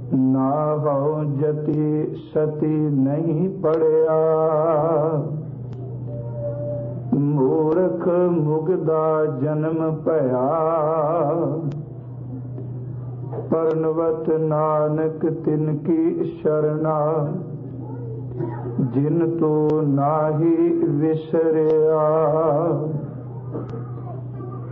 ਨਾ ਹਉ ਜਤੀ ਸਤੀ ਨਹੀਂ ਪੜਿਆ। ਮੂਰਖ ਮੁਗਦਾ ਜਨਮ ਭਇਆ। ਪਰਨਵਤ ਨਾਨਕ ਤਿਨ ਕੀ ਸ਼ਰਣਾ। ਜਿਨ ਤੋ ਨਾਹੀ ਵਿਸਰਿਆ।